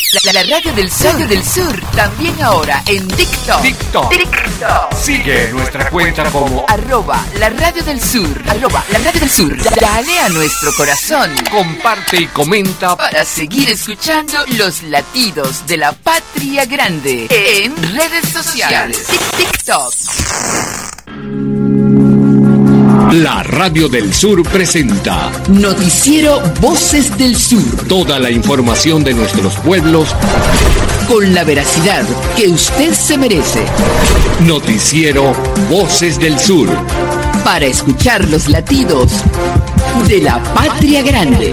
La radio del sur, también ahora en TikTok. Sigue nuestra cuenta como @la radio del sur. Dale a nuestro corazón. comparte y comenta Para seguir escuchando los latidos de la patria grande en redes sociales. TikTok. La Radio del Sur presenta Noticiero Voces del Sur. toda la información de nuestros pueblos. Con la veracidad que usted se merece. Noticiero Voces del Sur. Para escuchar los latidos de la patria grande.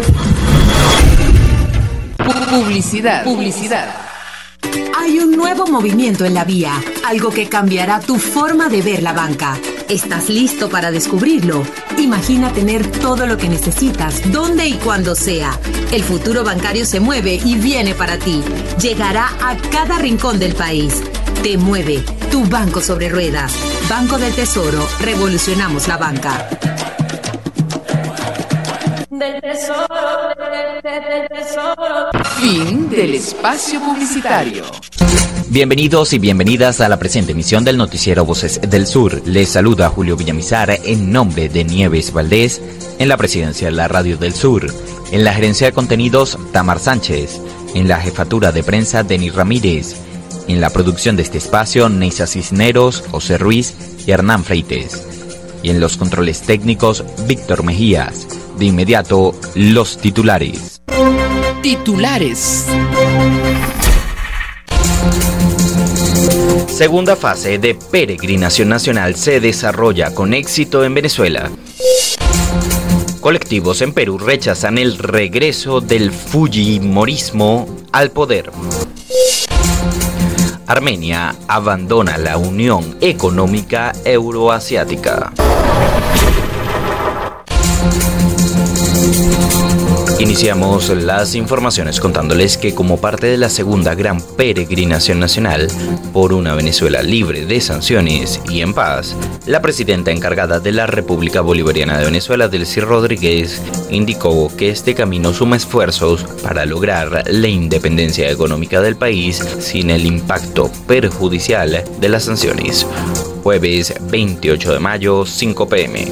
Publicidad. Hay un nuevo movimiento en la vía, algo que cambiará tu forma de ver la banca. ¿Estás listo para descubrirlo? Imagina tener todo lo que necesitas, donde y cuando sea. El futuro bancario se mueve y viene para ti. Llegará a cada rincón del país. Te mueve, tu banco sobre ruedas. Banco del Tesoro, revolucionamos la banca. Del tesoro, del tesoro. Fin del espacio publicitario. Bienvenidos y bienvenidas a la presente emisión del Noticiero Voces del Sur. Les saluda Julio Villamizar en nombre de Nieves Valdés, en la presidencia de la Radio del Sur, en la gerencia de contenidos Tamar Sánchez, en la jefatura de prensa Denis Ramírez, en la producción de este espacio Neisa Cisneros, José Ruiz y Hernán Freites, y en los controles técnicos Víctor Mejías. De inmediato, los titulares. Segunda fase de peregrinación nacional se desarrolla con éxito en Venezuela. Colectivos en Perú rechazan el regreso del fujimorismo al poder. Armenia abandona la Unión Económica Euroasiática. Iniciamos las informaciones contándoles que como parte de la segunda gran peregrinación nacional por una Venezuela libre de sanciones y en paz, la presidenta encargada de la República Bolivariana de Venezuela, Delcy Rodríguez, indicó que este camino suma esfuerzos para lograr la independencia económica del país sin el impacto perjudicial de las sanciones. Jueves 28 de mayo, 5 p.m.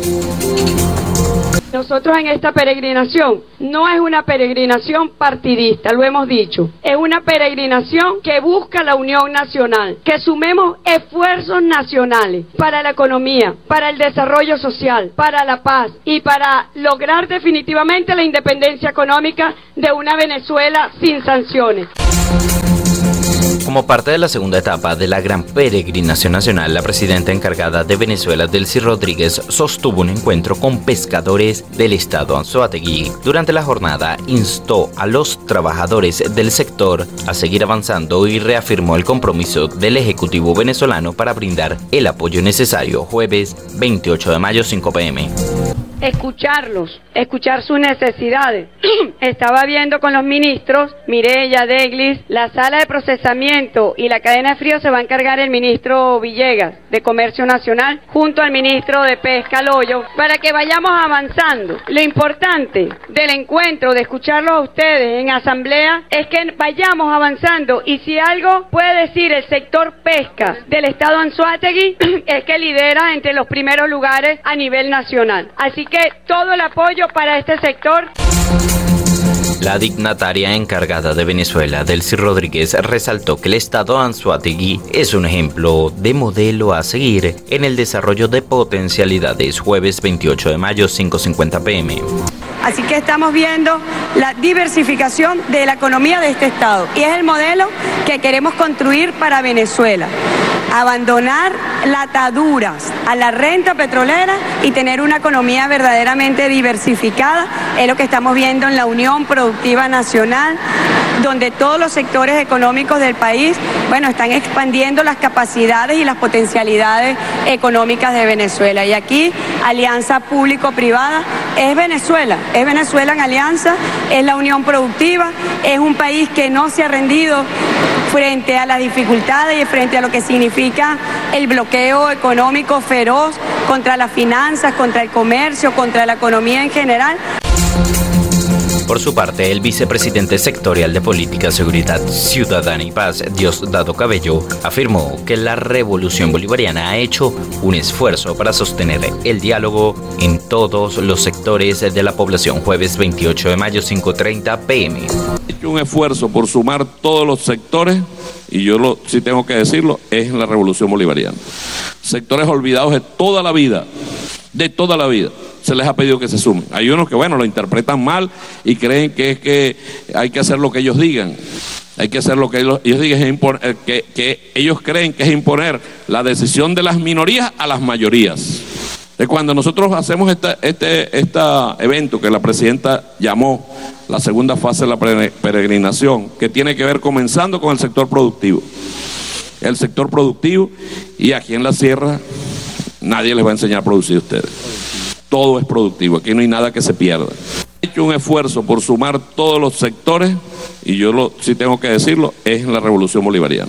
Nosotros en esta peregrinación no es una peregrinación partidista, lo hemos dicho. Es una peregrinación que busca la unión nacional, que sumemos esfuerzos nacionales para la economía, para el desarrollo social, para la paz y para lograr definitivamente la independencia económica de una Venezuela sin sanciones. Como parte de la segunda etapa de la gran peregrinación nacional, la presidenta encargada de Venezuela, Delcy Rodríguez, sostuvo un encuentro con pescadores del estado Anzoátegui. Durante la jornada, instó a los trabajadores del sector a seguir avanzando y reafirmó el compromiso del Ejecutivo venezolano para brindar el apoyo necesario. Jueves 28 de mayo, 5 p.m. Escucharlos, escuchar sus necesidades. Estaba viendo con los ministros, Mireya, Deglis, la sala de procesamiento y la cadena de frío se va a encargar el ministro Villegas de Comercio Nacional junto al ministro de Pesca, Loyo, para que vayamos avanzando. Lo importante del encuentro, de escucharlos a ustedes en asamblea, es que vayamos avanzando y si algo puede decir el sector pesca del estado Anzoátegui es que lidera entre los primeros lugares a nivel nacional. Así que todo el apoyo para este sector. La dignataria encargada de Venezuela, Delcy Rodríguez, resaltó que el estado Anzoátegui es un ejemplo de modelo a seguir en el desarrollo de potencialidades. Jueves 28 de mayo, 5:50 p.m. Así que estamos viendo la diversificación de la economía de este estado y es el modelo que queremos construir para Venezuela. Abandonar las ataduras a la renta petrolera y tener una economía verdaderamente diversificada es lo que estamos viendo en la Unión Productiva Nacional, donde todos los sectores económicos del país, están expandiendo las capacidades y las potencialidades económicas de Venezuela. Y aquí, alianza público-privada es Venezuela en alianza, es la unión productiva, es un país que no se ha rendido frente a las dificultades y frente a lo que significa el bloqueo económico feroz contra las finanzas, contra el comercio, contra la economía en general. Por su parte, el vicepresidente sectorial de Política, Seguridad Ciudadana y Paz, Diosdado Cabello, afirmó que la Revolución Bolivariana ha hecho un esfuerzo para sostener el diálogo en todos los sectores de la población. Jueves 28 de mayo, 5:30 p.m. He hecho un esfuerzo por sumar todos los sectores, y yo sí tengo que decirlo, es la Revolución Bolivariana. Sectores olvidados de toda la vida, se les ha pedido que se sumen. Hay unos que, lo interpretan mal y creen que es que hay que hacer lo que ellos digan. Hay que hacer lo que ellos digan, que ellos creen que es imponer la decisión de las minorías a las mayorías. Cuando nosotros hacemos este evento que la presidenta llamó la segunda fase de la peregrinación, que tiene que ver comenzando con el sector productivo. El sector productivo, y aquí en la sierra nadie les va a enseñar a producir a ustedes. Todo es productivo, aquí no hay nada que se pierda. He hecho un esfuerzo por sumar todos los sectores, y yo sí tengo que decirlo, es la Revolución Bolivariana.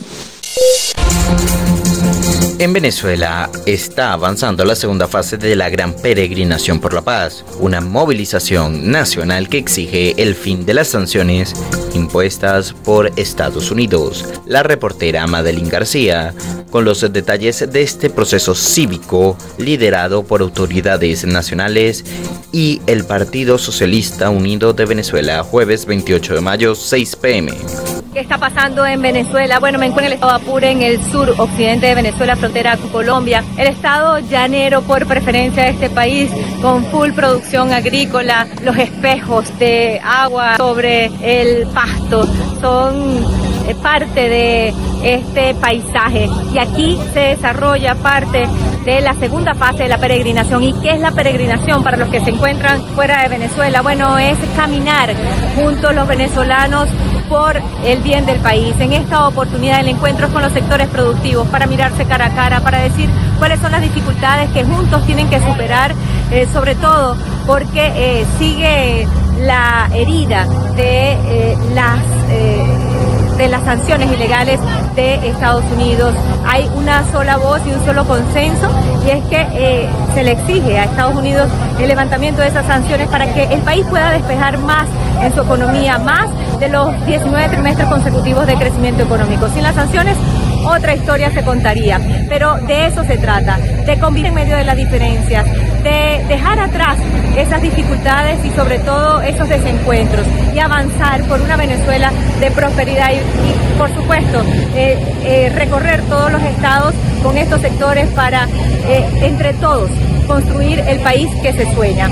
En Venezuela está avanzando la segunda fase de la Gran Peregrinación por la Paz, una movilización nacional que exige el fin de las sanciones impuestas por Estados Unidos. La reportera Madeline García, con los detalles de este proceso cívico liderado por autoridades nacionales y el Partido Socialista Unido de Venezuela, jueves 28 de mayo, 6 p.m. ¿Qué está pasando en Venezuela? Me encuentro en el estado Apure, en el sur occidente de Venezuela, frontera con Colombia. El estado llanero por preferencia de este país, con full producción agrícola. Los espejos de agua sobre el pasto son parte de este paisaje. Y aquí se desarrolla parte de la segunda fase de la peregrinación. ¿Y qué es la peregrinación para los que se encuentran fuera de Venezuela? Es caminar juntos los venezolanos por el bien del país. En esta oportunidad el encuentro es con los sectores productivos para mirarse cara a cara, para decir cuáles son las dificultades que juntos tienen que superar, sobre todo porque sigue la herida de las sanciones ilegales de Estados Unidos. Hay una sola voz y un solo consenso, y es que se le exige a Estados Unidos el levantamiento de esas sanciones para que el país pueda despejar más en su economía, más de los 19 trimestres consecutivos de crecimiento económico. Sin las sanciones, otra historia se contaría, pero de eso se trata, de convivir en medio de las diferencias, de dejar atrás esas dificultades y sobre todo esos desencuentros, y avanzar por una Venezuela de prosperidad y por supuesto, recorrer todos los estados con estos sectores para, entre todos, construir el país que se sueña.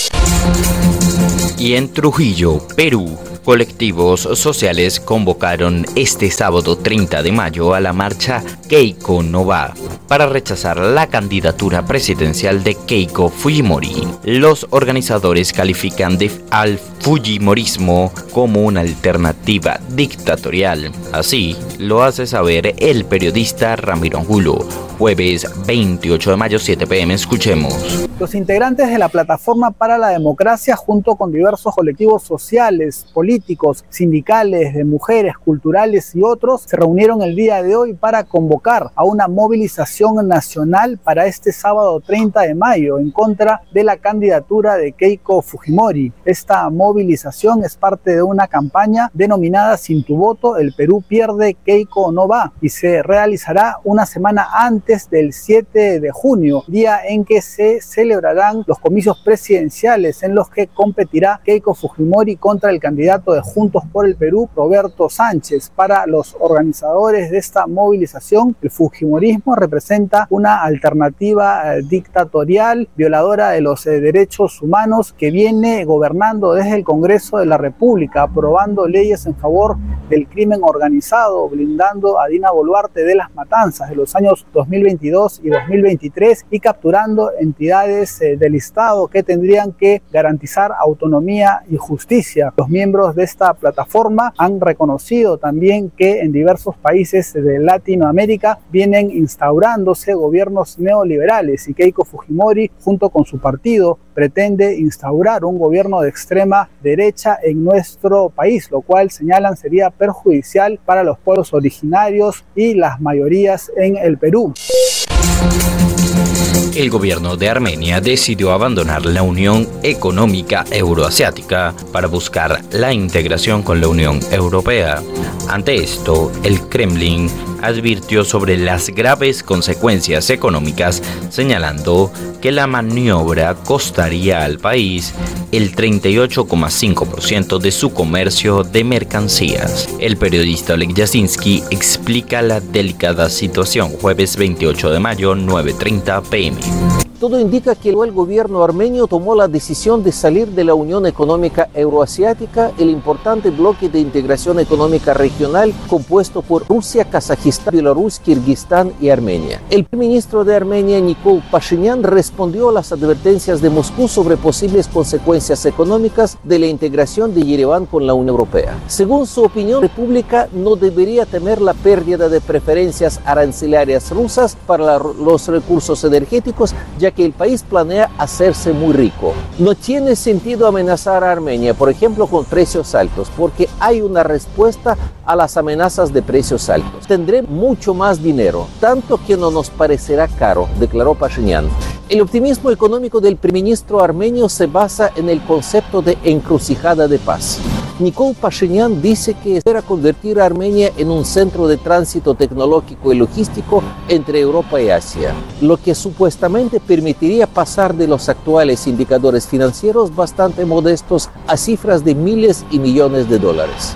Y en Trujillo, Perú, colectivos sociales convocaron este sábado 30 de mayo a la marcha Keiko no va para rechazar la candidatura presidencial de Keiko Fujimori. Los organizadores califican al fujimorismo como una alternativa dictatorial. Así lo hace saber el periodista Ramiro Angulo. Jueves 28 de mayo, 7 p.m. Escuchemos. Los integrantes de la Plataforma para la Democracia, junto con diversos colectivos sociales, políticos, sindicales, de mujeres, culturales y otros, se reunieron el día de hoy para convocar a una movilización nacional para este sábado 30 de mayo en contra de la candidatura de Keiko Fujimori. Esta movilización es parte de una campaña denominada Sin tu voto, el Perú pierde, Keiko no va, y se realizará una semana antes del 7 de junio, día en que se celebrarán los comicios presidenciales en los que competirá Keiko Fujimori contra el candidato de Juntos por el Perú, Roberto Sánchez. Para los organizadores de esta movilización, el fujimorismo representa una alternativa dictatorial, violadora de los derechos humanos, que viene gobernando desde el Congreso de la República, aprobando leyes en favor del crimen organizado, blindando a Dina Boluarte de las matanzas de los años 2022 y 2023 y capturando entidades del Estado que tendrían que garantizar autonomía y justicia. Los miembros de esta plataforma han reconocido también que en diversos países de Latinoamérica vienen instaurándose gobiernos neoliberales, y Keiko Fujimori, junto con su partido, pretende instaurar un gobierno de extrema derecha en nuestro país, lo cual señalan sería perjudicial para los pueblos originarios y las mayorías en el Perú. El gobierno de Armenia decidió abandonar la Unión Económica Euroasiática para buscar la integración con la Unión Europea. Ante esto, el Kremlin advirtió sobre las graves consecuencias económicas, señalando que la maniobra costaría al país el 38,5% de su comercio de mercancías. El periodista Oleg Yasinski explica la delicada situación jueves 28 de mayo, 9:30 p.m. Todo indica que el gobierno armenio tomó la decisión de salir de la Unión Económica Euroasiática, el importante bloque de integración económica regional compuesto por Rusia, Kazajistán, Bielorrusia, Kirguistán y Armenia. El primer ministro de Armenia, Nikol Pashinyan, respondió a las advertencias de Moscú sobre posibles consecuencias económicas de la integración de Yerevan con la Unión Europea. Según su opinión, la República no debería temer la pérdida de preferencias arancelarias rusas para los recursos energéticos, ya que el país planea hacerse muy rico. No tiene sentido amenazar a Armenia, por ejemplo, con precios altos, porque hay una respuesta a las amenazas de precios altos. Tendré mucho más dinero, tanto que no nos parecerá caro, declaró Pashinyan. El optimismo económico del primer ministro armenio se basa en el concepto de encrucijada de paz. Nikol Pashinyan dice que espera convertir a Armenia en un centro de tránsito tecnológico y logístico entre Europa y Asia, lo que supuestamente permitiría pasar de los actuales indicadores financieros bastante modestos a cifras de miles y millones de dólares.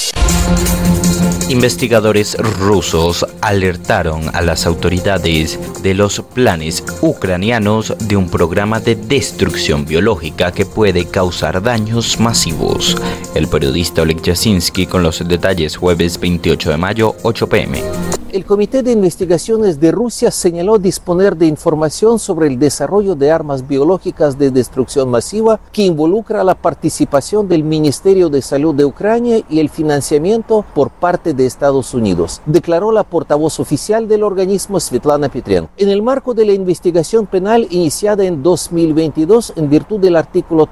Investigadores rusos alertaron a las autoridades de los planes ucranianos de un programa de destrucción biológica que puede causar daños masivos. El periodista Oleg Yasinski con los detalles jueves 28 de mayo, 8 p.m. El Comité de Investigaciones de Rusia señaló disponer de información sobre el desarrollo de armas biológicas de destrucción masiva que involucra la participación del Ministerio de Salud de Ucrania y el financiamiento por parte de Estados Unidos, declaró la portavoz oficial del organismo Svetlana Petrenko. En el marco de la investigación penal iniciada en 2022 en virtud del artículo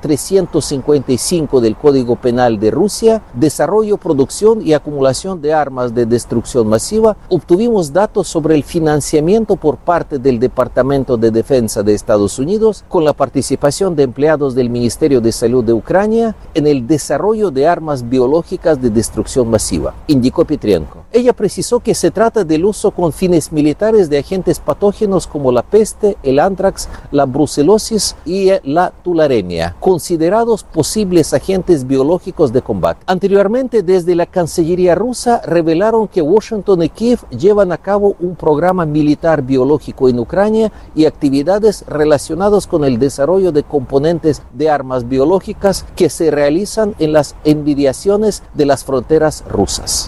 355 del Código Penal de Rusia, desarrollo, producción y acumulación de armas de destrucción masiva, obtuvimos datos sobre el financiamiento por parte del Departamento de Defensa de Estados Unidos con la participación de empleados del Ministerio de Salud de Ucrania en el desarrollo de armas biológicas de destrucción masiva, indicó Petrenko. Ella precisó que se trata del uso con fines militares de agentes patógenos como la peste, el antrax, la brucelosis y la tularemia, considerados posibles agentes biológicos de combate. Anteriormente, desde la Cancillería rusa, revelaron que Washington y Kiev llevan a cabo un programa militar biológico en Ucrania y actividades relacionadas con el desarrollo de componentes de armas biológicas que se realizan en las inmediaciones de las fronteras rusas.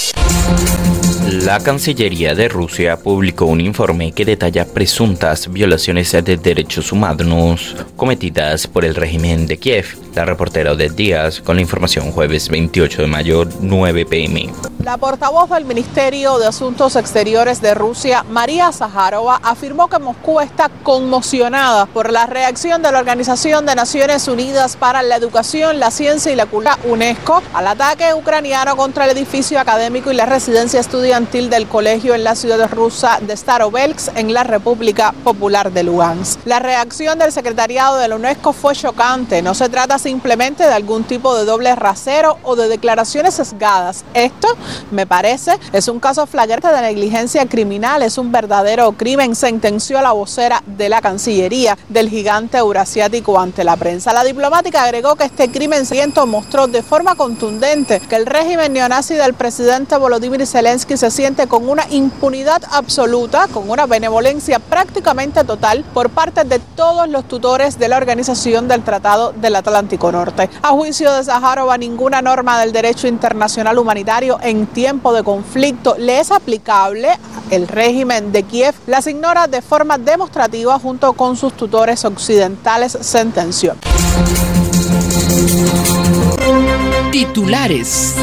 La Cancillería de Rusia publicó un informe que detalla presuntas violaciones de derechos humanos cometidas por el régimen de Kiev. La reportera Odette Díaz con la información jueves 28 de mayo, 9 p.m. La portavoz del Ministerio de Asuntos Exteriores de Rusia, María Zaharova, afirmó que Moscú está conmocionada por la reacción de la Organización de Naciones Unidas para la Educación, la Ciencia y la Cultura, UNESCO, al ataque ucraniano contra el edificio académico y la residencia estudiantil del colegio en la ciudad rusa de Starovelsk, en la República Popular de Lugansk. La reacción del secretariado de la UNESCO fue chocante. No se trata simplemente de algún tipo de doble rasero o de declaraciones sesgadas. Esto, me parece, es un caso flagrante de negligencia criminal, es un verdadero crimen, sentenció la vocera de la Cancillería del gigante eurasiático ante la prensa. La diplomática agregó que este crimen sangriento mostró de forma contundente que el régimen neonazi del presidente Volodymyr Zelensky se siente con una impunidad absoluta, con una benevolencia prácticamente total por parte de todos los tutores de la Organización del Tratado del Atlántico Norte. A juicio de Zaharova, ninguna norma del derecho internacional humanitario en tiempo de conflicto le es aplicable. El régimen de Kiev las ignora de forma demostrativa junto con sus tutores occidentales, sentenció. Titulares.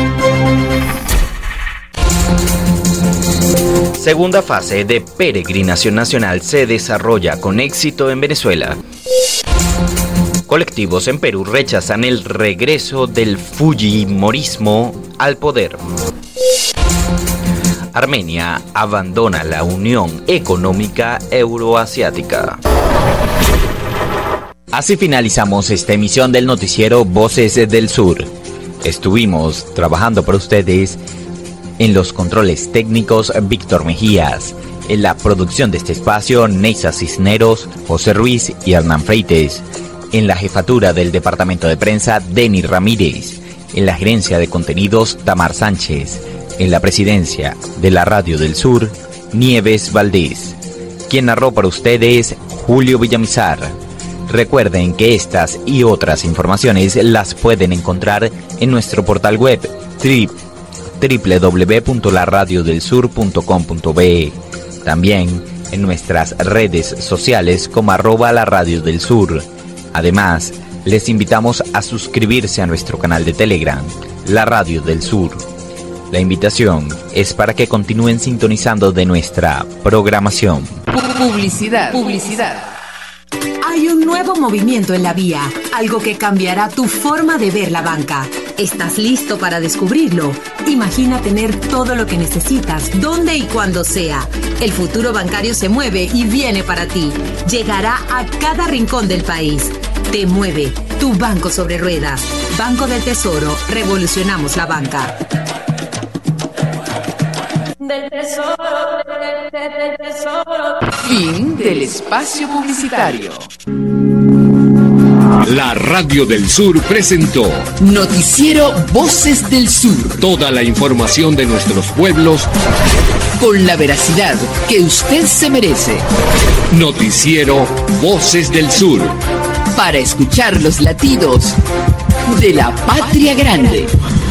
Segunda fase de peregrinación nacional se desarrolla con éxito en Venezuela. Colectivos en Perú rechazan el regreso del fujimorismo al poder. Armenia abandona la Unión Económica Euroasiática. Así finalizamos esta emisión del noticiero Voces del Sur. Estuvimos trabajando para ustedes en los controles técnicos Víctor Mejías, en la producción de este espacio Neisa Cisneros, José Ruiz y Hernán Freites, en la jefatura del departamento de prensa Denis Ramírez, en la gerencia de contenidos Tamar Sánchez, en la presidencia de la Radio del Sur Nieves Valdés. Quien narró para ustedes Julio Villamizar. Recuerden que estas y otras informaciones las pueden encontrar en nuestro portal web www.laradioDelSur.com.be. También en nuestras redes sociales como @LaRadioDelSur. Además, les invitamos a suscribirse a nuestro canal de Telegram, La Radio del Sur. La invitación es para que continúen sintonizando de nuestra programación. Publicidad. Hay un nuevo movimiento en la vía, algo que cambiará tu forma de ver la banca. ¿Estás listo para descubrirlo? Imagina tener todo lo que necesitas, donde y cuando sea. El futuro bancario se mueve y viene para ti. Llegará a cada rincón del país. Te mueve, tu banco sobre ruedas. Banco del Tesoro, revolucionamos la banca. Del tesoro, del tesoro. Fin del espacio publicitario. La Radio del Sur presentó Noticiero Voces del Sur. toda la información de nuestros pueblos. Con la veracidad que usted se merece. Noticiero Voces del Sur. Para escuchar los latidos de la patria grande.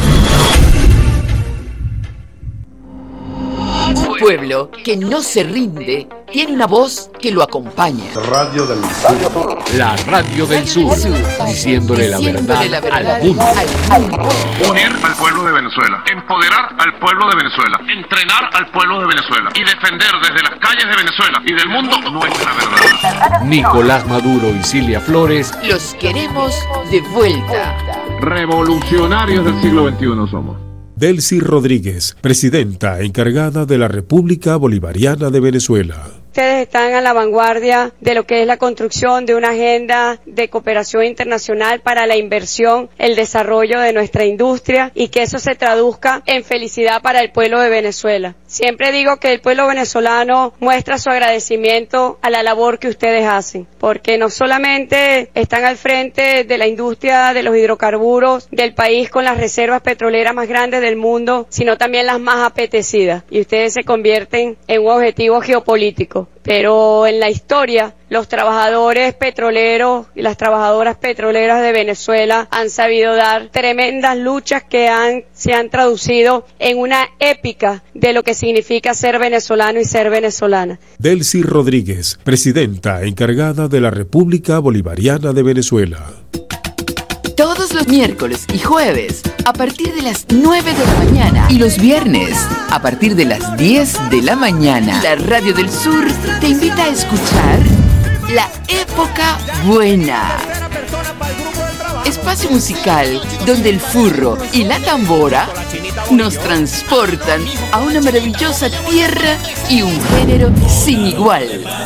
Un pueblo que no se rinde tiene una voz que lo acompaña. Radio del Sur. La Radio del Sur. Diciéndole la verdad al mundo. Unir al pueblo de Venezuela, empoderar al pueblo de Venezuela, entrenar al pueblo de Venezuela y defender desde las calles de Venezuela y del mundo nuestra verdad. Nicolás Maduro y Cilia Flores. Los queremos de vuelta. Revolucionarios del siglo XXI somos. Delcy Rodríguez, presidenta encargada de la República Bolivariana de Venezuela. Ustedes están a la vanguardia de lo que es la construcción de una agenda de cooperación internacional para la inversión, el desarrollo de nuestra industria y que eso se traduzca en felicidad para el pueblo de Venezuela. Siempre digo que el pueblo venezolano muestra su agradecimiento a la labor que ustedes hacen, porque no solamente están al frente de la industria de los hidrocarburos del país con las reservas petroleras más grandes del mundo, sino también las más apetecidas, y ustedes se convierten en un objetivo geopolítico. Pero en la historia, los trabajadores petroleros y las trabajadoras petroleras de Venezuela han sabido dar tremendas luchas que se han traducido en una épica de lo que significa ser venezolano y ser venezolana. Delcy Rodríguez, presidenta encargada de la República Bolivariana de Venezuela. Todos los miércoles y jueves a partir de las 9 de la mañana y los viernes a partir de las 10 de la mañana. La Radio del Sur te invita a escuchar La Época Buena. Espacio musical donde el furro y la tambora nos transportan a una maravillosa tierra y un género sin igual.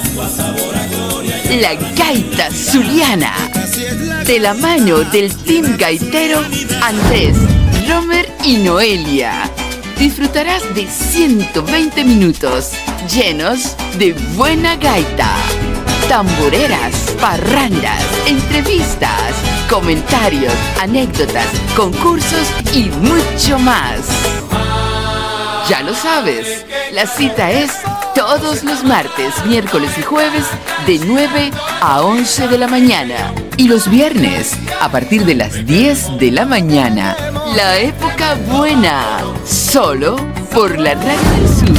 La gaita zuliana, de la mano del team gaitero Andrés, Romer y Noelia. Disfrutarás de 120 minutos llenos de buena gaita, tamboreras, parrandas, entrevistas, comentarios, anécdotas, concursos y mucho más. Ya lo sabes, la cita es todos los martes, miércoles y jueves de 9 a 11 de la mañana y los viernes a partir de las 10 de la mañana. La Época Buena, solo por la Radio del Sur.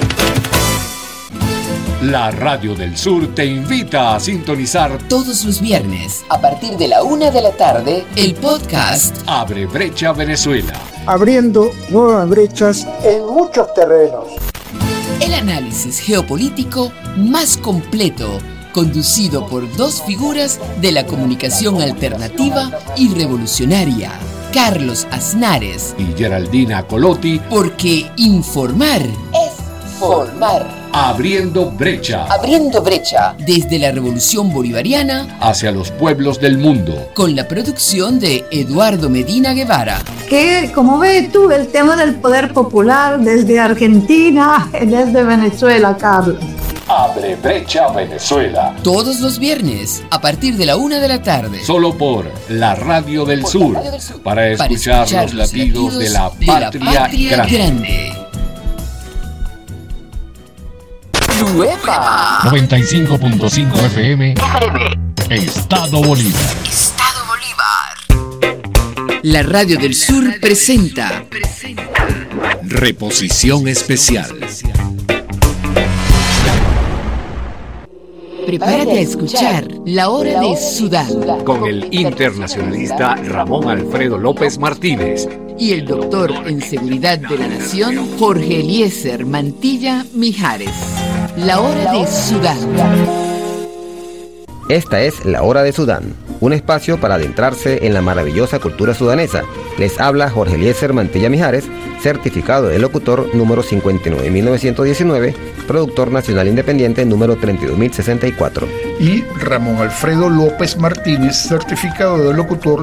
La Radio del Sur te invita a sintonizar todos los viernes a partir de la 1 de la tarde el podcast Abre Brecha Venezuela. Abriendo nuevas brechas en muchos terrenos. El análisis geopolítico más completo, conducido por dos figuras de la comunicación alternativa y revolucionaria, Carlos Aznares y Geraldina Colotti, porque informar es formar. Abriendo brecha. Abriendo brecha. Desde la Revolución Bolivariana hacia los pueblos del mundo. Con la producción de Eduardo Medina Guevara. Que, como ves tú, el tema del poder popular desde Argentina, desde Venezuela, Carlos. Abre brecha Venezuela. Todos los viernes, a partir de la 1 de la tarde. Solo por la Radio del Sur. Para escuchar los latidos de la patria grande. ¡Nueva! 95.5 FM. Estado Bolívar. Estado Bolívar. La Radio del Sur presenta Reposición especial. Prepárate a escuchar La Hora de Sudán con el internacionalista Ramón Alfredo López Martínez y el doctor en Seguridad de la Nación Jorge Eliezer Mantilla Mijares. La Hora de Sudán. Esta es La Hora de Sudán, un espacio para adentrarse en la maravillosa cultura sudanesa. Les habla Jorge Eliezer Mantilla Mijares, certificado de locutor número 59.919, productor nacional independiente número 32.064. Y Ramón Alfredo López Martínez, certificado de locutor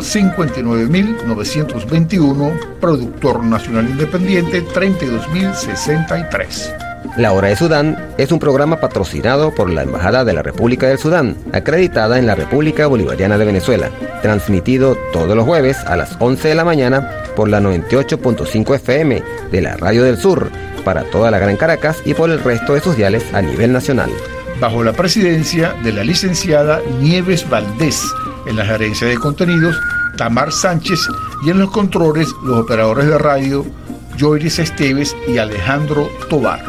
59.921, productor nacional independiente 32.063. La Hora de Sudán es un programa patrocinado por la Embajada de la República del Sudán, acreditada en la República Bolivariana de Venezuela, transmitido todos los jueves a las 11 de la mañana por la 98.5 FM de la Radio del Sur, para toda la Gran Caracas y por el resto de sus diales a nivel nacional. Bajo la presidencia de la licenciada Nieves Valdés, en la gerencia de contenidos, Tamar Sánchez, y en los controles, los operadores de radio, Joyris Esteves y Alejandro Tobar.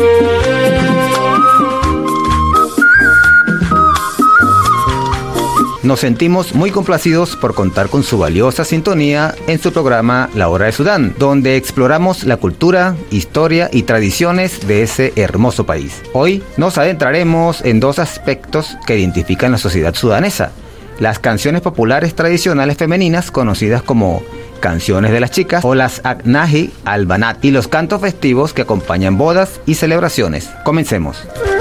Nos sentimos muy complacidos por contar con su valiosa sintonía en su programa La Hora de Sudán, donde exploramos la cultura, historia y tradiciones de ese hermoso país. Hoy nos adentraremos en dos aspectos que identifican la sociedad sudanesa: las canciones populares tradicionales femeninas conocidas como canciones de las chicas o las Agnahi al-Banat, y los cantos festivos que acompañan bodas y celebraciones. Comencemos.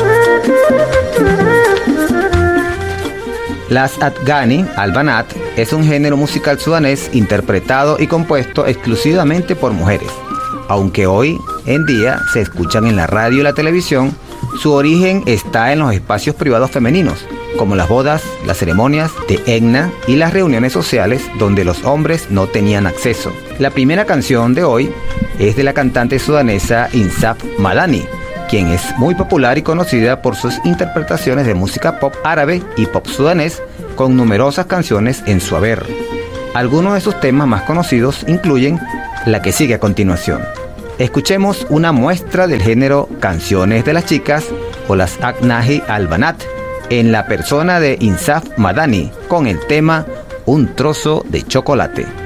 Las Agnahi al-Banat es un género musical sudanés interpretado y compuesto exclusivamente por mujeres. Aunque hoy en día se escuchan en la radio y la televisión, su origen está en los espacios privados femeninos, como las bodas, las ceremonias de Egna y las reuniones sociales donde los hombres no tenían acceso. La primera canción de hoy es de la cantante sudanesa Insaf Madani, quien es muy popular y conocida por sus interpretaciones de música pop árabe y pop sudanés, con numerosas canciones en su haber. Algunos de sus temas más conocidos incluyen la que sigue a continuación. Escuchemos una muestra del género Canciones de las Chicas o las Agnahi al-Banat en la persona de Insaf Madani con el tema Un trozo de chocolate.